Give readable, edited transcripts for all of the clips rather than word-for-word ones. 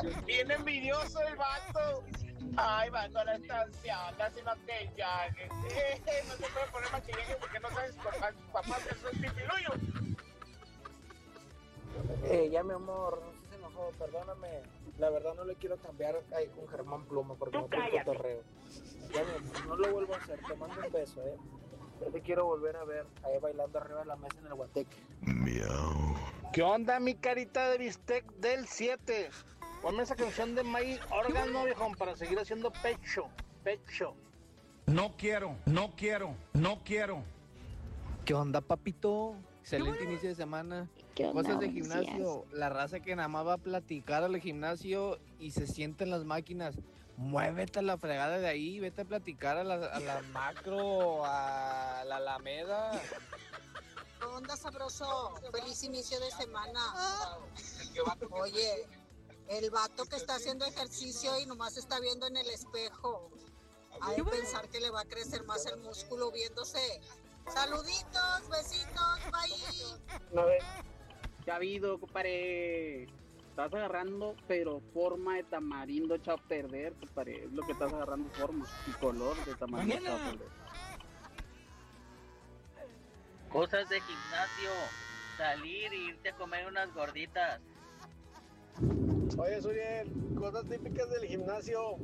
Bien envidioso el vato. Ay, va con la estación, así maquillaje. No se puede poner maquillaje porque no sabes papá que soy pipiluyo. Ya mi amor, no seas enojado, perdóname. La verdad no le quiero cambiar ahí con Germán Pluma porque no fue un cotorreo. Ya mi amor, no lo vuelvo a hacer, te mando un beso, Yo te quiero volver a ver ahí bailando arriba de la mesa en el Guateque. Miau. ¿Qué onda, mi carita de bistec del 7? Ponme esa canción de My Órgano, viejón, para seguir haciendo pecho. No quiero. ¿Qué onda, papito? Excelente inicio de semana. ¿Qué onda? Cosas de Buenos gimnasio. días. La raza que nada más va a platicar al gimnasio y se sienta en las máquinas. Muévete a la fregada de ahí, vete a platicar a la macro, a la Alameda. ¿Qué onda, sabroso? Feliz inicio de semana. Oye, el vato que está haciendo ejercicio y nomás está viendo en el espejo. Hay que pensar que le va a crecer más el músculo viéndose. Saluditos, besitos, bye. ¿Qué ha habido, compadre? Estás agarrando, pero forma de tamarindo echado a perder, compadre. Es lo que estás agarrando, forma y color de tamarindo echado a perder. Cosas de gimnasio, salir e irte a comer unas gorditas. Oye, Suriel, cosas típicas del gimnasio.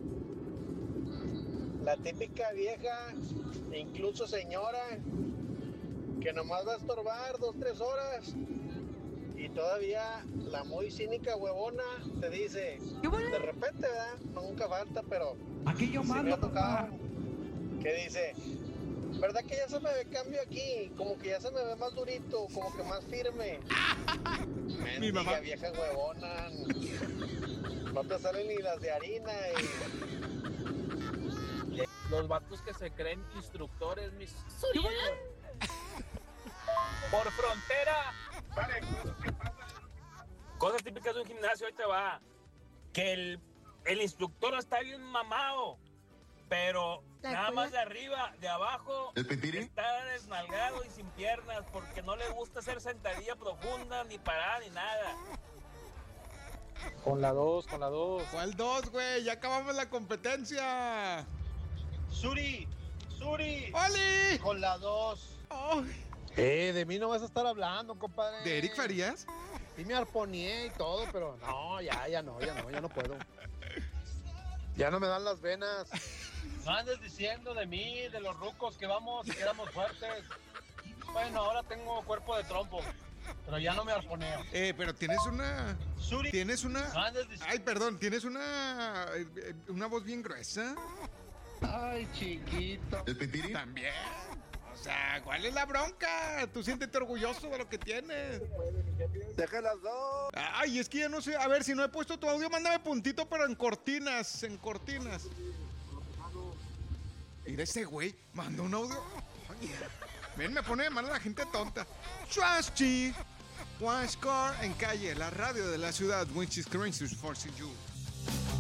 La típica vieja, e incluso señora, que nomás va a estorbar 2-3 horas. Y todavía la muy cínica huevona te dice, de repente, ¿verdad? Nunca falta, pero Aquí yo sí me mando, ha tocado, que dice, ¿verdad que ya se me ve cambio aquí? Como que ya se me ve más durito, como que más firme. Mendiga vieja huevona, no te salen ni las de harina. Los vatos que se creen instructores, mis... Por frontera. Cosas típicas de un gimnasio, ahí te va. Que el instructor está bien mamado, pero nada más de arriba, de abajo, está desnalgado y sin piernas porque no le gusta hacer sentadilla profunda, ni parada, ni nada. Con la 2. ¿Cuál 2, güey? Ya acabamos la competencia. Suri. ¡Oli! Con la 2. Oh, De mí no vas a estar hablando, compadre. ¿de Eric Farías? Sí me arponié y todo, pero no, ya no puedo. Ya no me dan las venas. No andes diciendo de mí, de los rucos que éramos fuertes. Bueno, ahora tengo cuerpo de trompo, pero ya no me arponeo. Pero tienes una... Suri. Tienes una... No andes diciendo... Ay, perdón, tienes una voz bien gruesa. Ay, chiquito. ¿El pitirín? También. O sea, ¿cuál es la bronca? Tú siéntete orgulloso de lo que tienes. Deja las 2. Ay, es que ya no sé. A ver, si no he puesto tu audio, mándame puntito, pero en cortinas. Mira ese güey, mandó un audio. Oye, ven, me pone de mano la gente tonta. Trashy. One Score en calle, la radio de la ciudad. Winchester, Force You.